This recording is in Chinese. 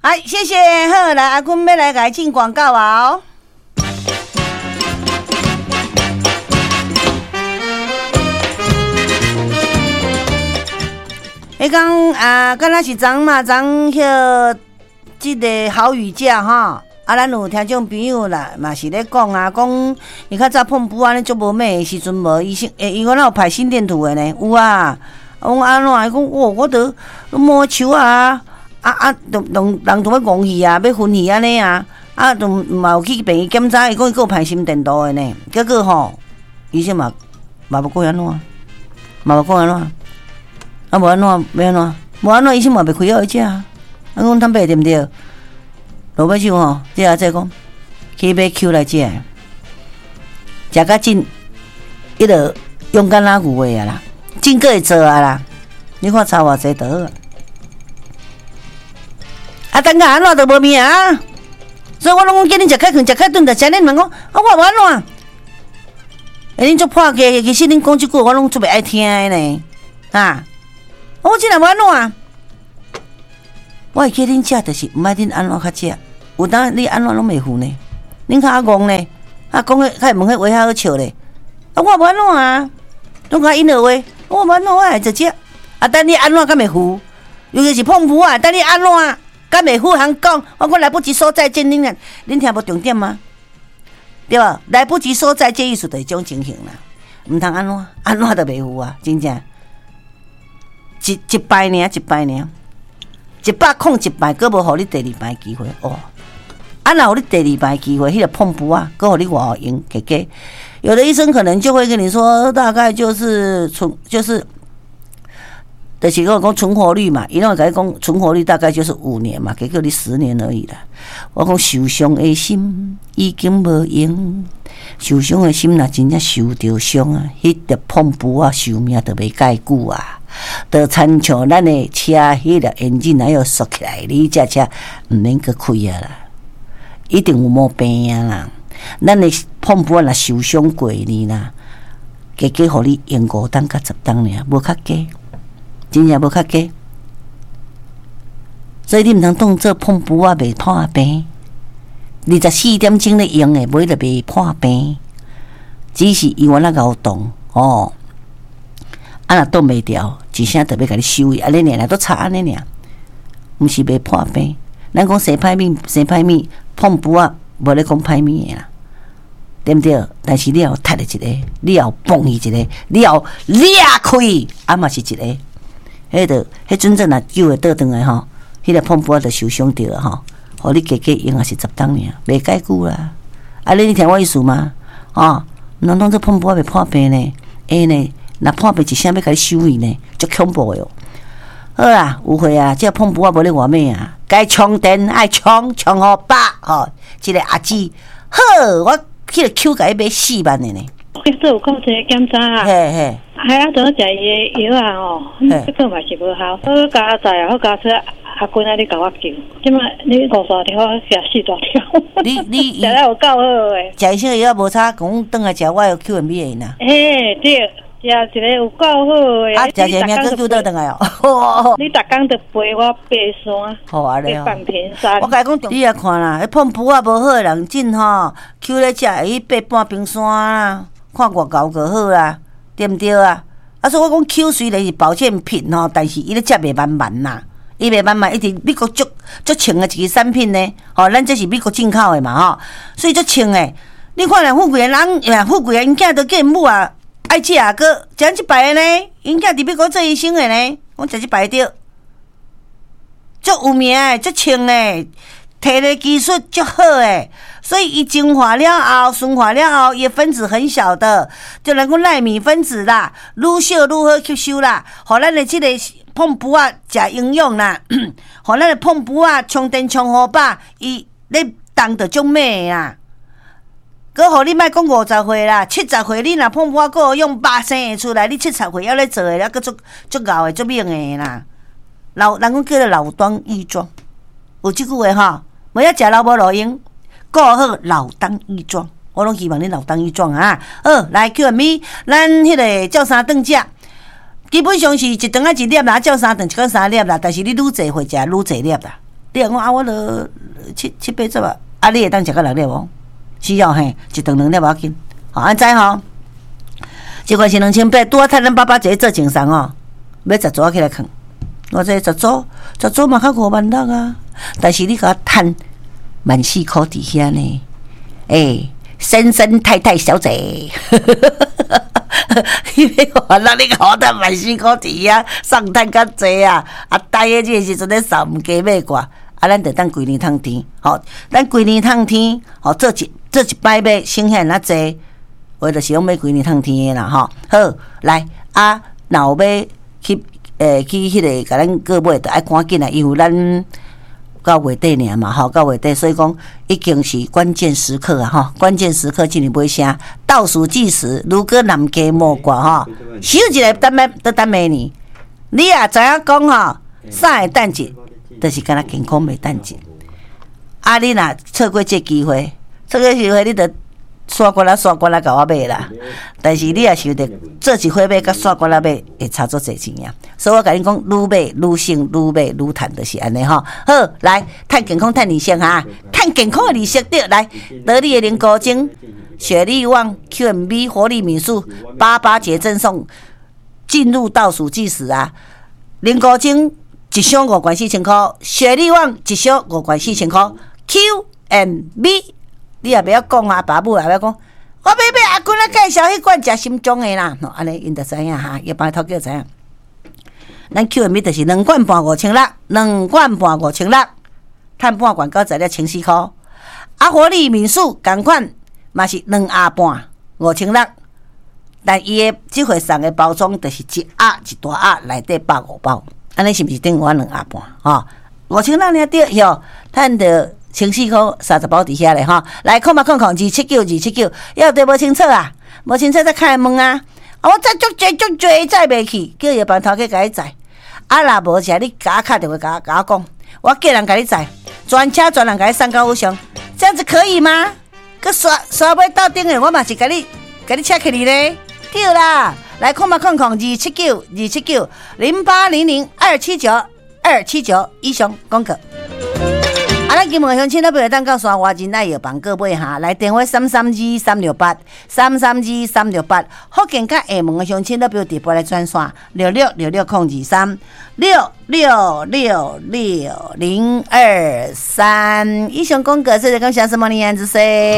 好，谢谢。好，来阿坤要来给进广告啊哦。迄讲啊，敢若是昨嘛，昨迄即个好雨假哈，咱有听众朋友啦，嘛是咧讲啊，讲伊较早碰布安尼足无美的时阵无医生，伊原来有排心电图的呢，有啊。讲安怎？伊讲我都摸球啊，人都要戆去啊，要昏去安尼啊，都嘛有去病院检查，伊讲伊有排心电图的呢，结果吼，医生嘛无讲安怎，嘛无讲安怎。无安怎，要安怎？无安怎，医生嘛袂开药食啊。咱讲坦白对毋对？老百姓吼，这阿再讲，去买球来食，食甲真，伊就勇敢拉牛的啊啦，真个会做啊啦。你看差偌济倒啊！啊，等下安怎都无命啊！所以我拢讲叫恁食较困，食较顿，就食恁问讲，我无安怎？恁做破价，其实恁讲即句我拢做袂爱听的呢，啊！我真系无安怎啊！我会叫恁食，就是毋爱恁安怎较食。有当你安怎拢袂赴呢？恁较戆呢？啊，讲迄较问迄话较好笑咧。啊，我无安怎啊？拢较因的话，我无安怎，我会直食。啊，等你安怎敢袂赴？尤其是碰夫啊，等你安怎敢袂赴？通讲，我讲来不及说再见，恁听无重点吗？对吧？来不及说再见，意思就是种情形啦。毋通安怎？安怎都袂赴啊！真正。一摆呢，100控1摆，佫无互你第2摆机会哦。啊，若有你第2摆机会，迄个碰布啊，佫互你偌用加加。有的医生可能就会跟你说，大概就是讲存活率嘛，伊拢会甲你讲存活率大概就是5年嘛，结果你10年而已啦。我讲受伤的心已经无用，受伤的心若真正受着伤啊，迄个碰布啊，寿命就袂介久啊。就亲像咱的车，迄个引擎还要缩起来，你这车毋免去开啊啦，一定有毛病啊啦。咱的碰布若受伤过呢啦，加加互你用5档到10档尔，无较加，真正无较加。所以你毋通当做碰布啊袂破病，24点钟咧用的，买就袂破病，只是伊原来熬动哦。啊，若挡袂掉，一声特别甲你收伊，安尼尔，都差安尼尔，毋是袂破病。咱讲生歹物，碰布啊，无咧讲歹物的啦，对毋对？但是你要踢一个，你要蹦伊一个，你要裂开，啊嘛是一个。迄真正若救会倒转来吼，迄个碰布啊就受伤着吼，互你加加用也是10档尔，袂介久啦。啊，你听我意思吗？哦，毋通当做碰布啊袂破病呢，呢。若破病一声要甲你收伊呢，足恐怖的哦。好啦，有会啊，这碰布啊无咧外面啊，该充电爱充互爸吼，一个阿姊。好，我迄个手甲伊买4万的呢。 迄说有讲这检查啊， 嘿嘿， 还要等食伊的药啊哦，这个嘛是无效。好加在啊，好加出阿君啊，你甲我救，即摆你5大条，我食4大条。你食了有够好诶。 食医生的药无差，讲转来食我有 QMB 的呐。 嘿，对。食一个有够好诶！ 啊，食一个命佫倒转来哦。 你逐工都陪我爬山， 好啊咧哦。 爬半屏山。 我甲你讲，你也看啦，迄碰布啊无好诶人真吼，Q 咧食会去爬半屏山啦，看外高就好啦，对毋对啊？啊，所以我讲 Q 虽然是保健品吼，但是伊咧食袂慢慢啦，伊袂慢慢，一直美国足穿诶一个产品呢，吼，咱这是美国进口诶嘛吼，所以足穿诶。你看啦，富贵诶人，富贵诶因囝都计因母啊。爱食啊，佮食一排的呢，因囝伫美国做医生的呢，我食一排着，足有名诶，足清诶，摕的技术足好诶，所以伊净化了后，顺化了后，伊分子很小的，就能够奈米分子啦，愈小愈好吸收啦，互咱的即个碰布啊食营养啦，互咱的碰布啊充电充好饱，伊咧动着足美啦。佮互你莫讲50岁啦，70岁你若碰破个用8生会出来，你70岁还咧做诶，佮足熬诶，足猛诶啦。人讲叫做老当益壮，有即句话吼，无要食老无路用，顾好老当益壮。我拢希望你老当益壮啊！好，来 Q&A， 咱迄个照三顿食，基本上是一顿啊1粒啦，照三顿一个3粒啦，但是你愈济会食愈济粒啦。 你若讲啊，我著七八十啊，啊，你会当食到6粒无？需要嘿，一顿2粒无要紧，好安知吼？一罐是2800，拄啊趁咱爸爸一个做净送哦，要10组起来放。我这10组嘛较56000啊，但是你甲我趁14,000块伫遐呢，先生太太小姐，你要话那你甲我趁14,000块伫遐，送趁较济啊！啊，大个这个时阵咧扫毋加买挂，啊，咱着等规年通天，吼，咱规年通天，吼，做一摆买省遐那济，我就是讲买规年通天的啦，吼。好，来啊，若有要去迄个，甲咱购买，着爱赶紧来，因为咱到月底尔嘛，吼，到月底，所以讲已经是关键时刻啊，吼，关键时刻今年买啥？倒数计时，如果南家莫挂吼，休一个等明年，你也知影讲吼，啥会等一，就是敢若健康袂等一。啊，你若错过这机会，你着刷关仔甲我买啦。但是你也想着做一回买，甲刷关仔买会差足侪钱呀。所以我甲你讲，愈买愈省，愈买愈赚，就是安尼吼。好，来，趁健康趁利息哈，趁健康的利息对，来，得力的零高精、雪力旺、QMB 活力敏素88节赠送，进入倒数计时啊！零高精一箱5罐4000块，雪力旺一箱5罐4000块 ，QMB。你也不要讲啊，爸母也不要讲，我买阿君咧介绍迄罐食心中的啦，安尼因就知影哈，要帮头家知影。咱 QMB 就是2罐半5600，2罐半5600，趁半罐到10粒1,400块。啊，活力敏素同款嘛是2盒半5600，但伊的即回送的包装就是一盒一大盒内底150包，安尼是毋是等于我2盒半？吼，5600尔对哟，趁着。1,400块30包伫遐咧吼，来控279，要对无清楚啊，无清楚再开门啊！我再足侪载袂去，叫夜班头家甲你载。啊，若无是你甲我敲电话甲我讲，我叫人甲你载，专车专人甲你送到府上，这样子可以吗？佮刷尾到顶诶，我嘛是甲你请客哩咧，对啦，来控279，0800279279以上广告。啊，咱金门乡亲那边当到山外真爱药房各买哈，来电话332-368，332-368。福建甲厦门的乡亲那边直播来转线6666-023，6666-023。以上广告是讲什么呢？子说。